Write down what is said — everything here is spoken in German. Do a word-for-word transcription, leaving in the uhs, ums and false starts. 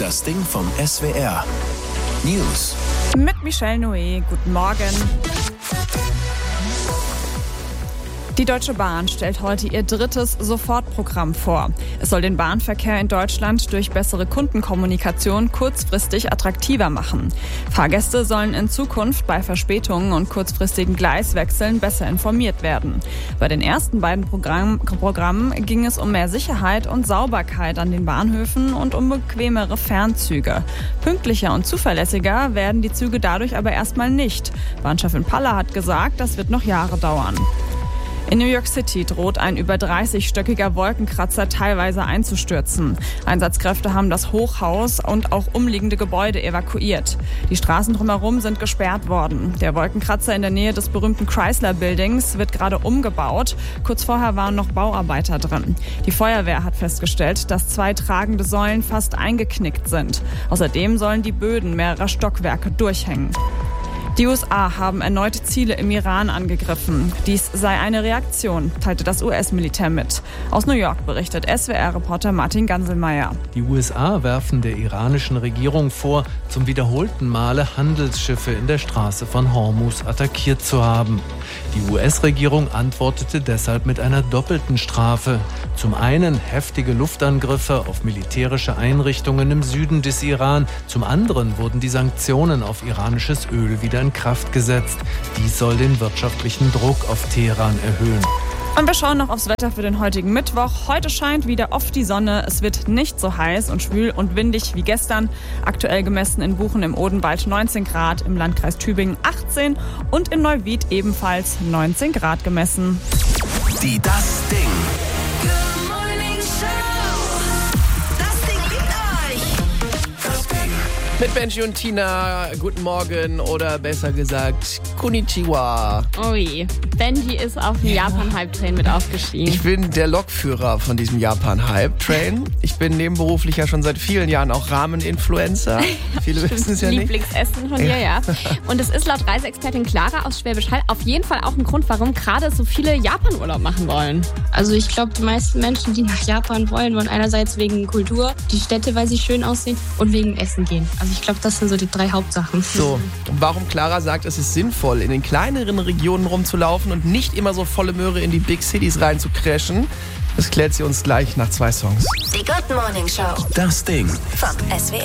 Das Ding vom S W R. News. Mit Michelle Noé. Guten Morgen. Die Deutsche Bahn stellt heute ihr drittes Sofortprogramm vor. Es soll den Bahnverkehr in Deutschland durch bessere Kundenkommunikation kurzfristig attraktiver machen. Fahrgäste sollen in Zukunft bei Verspätungen und kurzfristigen Gleiswechseln besser informiert werden. Bei den ersten beiden Programm, Programmen ging es um mehr Sicherheit und Sauberkeit an den Bahnhöfen und um bequemere Fernzüge. Pünktlicher und zuverlässiger werden die Züge dadurch aber erstmal nicht. Bahnchefin Paller hat gesagt, das wird noch Jahre dauern. In New York City droht ein über dreißigstöckiger Wolkenkratzer teilweise einzustürzen. Einsatzkräfte haben das Hochhaus und auch umliegende Gebäude evakuiert. Die Straßen drumherum sind gesperrt worden. Der Wolkenkratzer in der Nähe des berühmten Chrysler Buildings wird gerade umgebaut. Kurz vorher waren noch Bauarbeiter drin. Die Feuerwehr hat festgestellt, dass zwei tragende Säulen fast eingeknickt sind. Außerdem sollen die Böden mehrerer Stockwerke durchhängen. Die U S A haben erneut Ziele im Iran angegriffen. Dies sei eine Reaktion, teilte das U S-Militär mit. Aus New York berichtet S W R-Reporter Martin Ganselmeier. Die U S A werfen der iranischen Regierung vor, zum wiederholten Male Handelsschiffe in der Straße von Hormuz attackiert zu haben. Die U S-Regierung antwortete deshalb mit einer doppelten Strafe. Zum einen heftige Luftangriffe auf militärische Einrichtungen im Süden des Iran. Zum anderen wurden die Sanktionen auf iranisches Öl wieder in Kraft gesetzt. Dies soll den wirtschaftlichen Druck auf Teheran erhöhen. Und wir schauen noch aufs Wetter für den heutigen Mittwoch. Heute scheint wieder oft die Sonne. Es wird nicht so heiß und schwül und windig wie gestern. Aktuell gemessen in Buchen im Odenwald neunzehn Grad, im Landkreis Tübingen achtzehn und in Neuwied ebenfalls neunzehn Grad gemessen. Die Das Ding. Mit Benji und Tina, guten Morgen oder besser gesagt, Konnichiwa. Ui, Benji ist auf dem Ja. Japan-Hype-Train mit aufgestiegen. Ich bin der Lokführer von diesem Japan-Hype-Train. Ich bin nebenberuflich ja schon seit vielen Jahren auch Ramen-Influencer. Viele wissen es ja nicht. Lieblingsessen von dir, ja. Und es ist laut Reiseexpertin Clara aus Schwäbisch Hall auf jeden Fall auch ein Grund, warum gerade so viele Japan-Urlaub machen wollen. Also ich glaube, die meisten Menschen, die nach Japan wollen, wollen einerseits wegen Kultur, die Städte, weil sie schön aussehen und wegen Essen gehen. Also ich glaube, das sind so die drei Hauptsachen. So, und warum Clara sagt, es ist sinnvoll, in den kleineren Regionen rumzulaufen und nicht immer so volle Möhre in die Big Cities rein zu crashen, das klärt sie uns gleich nach zwei Songs. Die Good Morning Show. Das Ding. Vom S W R.